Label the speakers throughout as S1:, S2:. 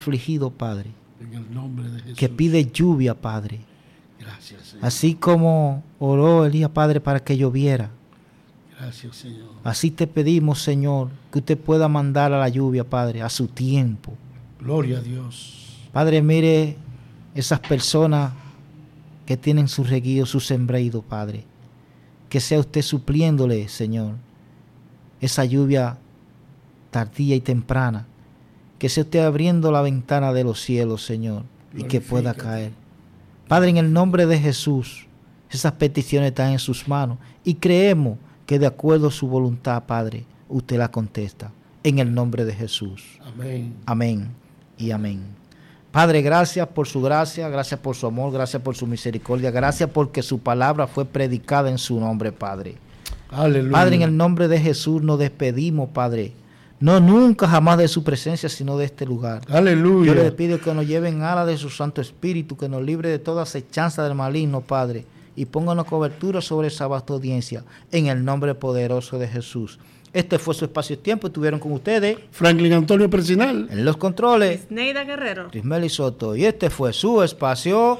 S1: afligido, Padre,
S2: En el nombre de Jesús.
S1: que pide lluvia, Padre.
S2: Gracias, Señor.
S1: Así como oró Elías, Padre, para que lloviera.
S2: Gracias, Señor.
S1: Así te pedimos, Señor, que usted pueda mandar a la lluvia, Padre, a su tiempo.
S2: Gloria a Dios.
S1: Padre, mire esas personas que tienen su reguío, su sembreído, Padre. Que sea usted supliéndole, Señor, esa lluvia tardía y temprana. Que sea usted abriendo la ventana de los cielos, Señor, y que pueda caer. Padre, en el nombre de Jesús, esas peticiones están en sus manos y creemos que de acuerdo a su voluntad, Padre, usted la contesta. En el nombre de Jesús.
S2: Amén.
S1: Amén y amén. Padre, gracias por su gracia, gracias por su amor, gracias por su misericordia, gracias porque su palabra fue predicada en su nombre, Padre.
S2: Aleluya.
S1: Padre, en el nombre de Jesús nos despedimos, Padre. No nunca jamás de su presencia, sino de este lugar.
S2: Aleluya.
S1: Yo le pido que nos lleven ala de su Santo Espíritu, que nos libre de toda acechanza del maligno, Padre, y ponga una cobertura sobre esa vasta audiencia, en el nombre poderoso de Jesús. Este fue su espacio y tiempo. Estuvieron con ustedes
S2: Franklin Antonio Presinal.
S1: en los controles
S3: Neida Guerrero.
S1: Rismeli Soto. Y este fue su espacio.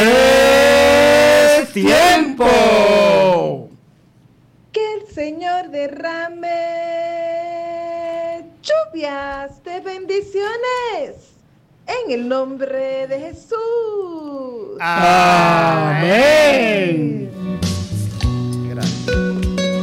S2: ¡Es tiempo!
S4: Que el Señor derrame lluvias de bendiciones en el nombre de Jesús.
S2: Amén.